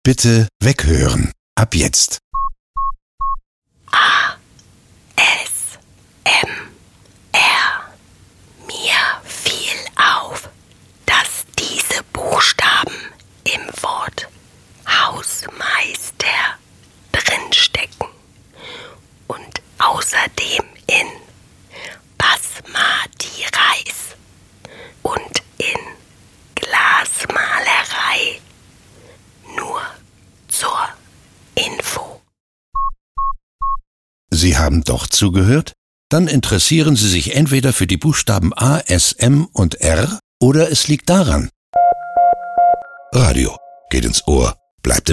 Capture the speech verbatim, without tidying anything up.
Bitte weghören. Ab jetzt. A. S. M. R. Mir fiel auf, dass diese Buchstaben im Wort Hausmeister drinstecken und außerdem in Basmati Reis und in Glasmalerei. Nur zur Info. Sie haben doch zugehört? Dann interessieren Sie sich entweder für die Buchstaben A, S, M und R oder es liegt daran. Radio geht ins Ohr, bleibt im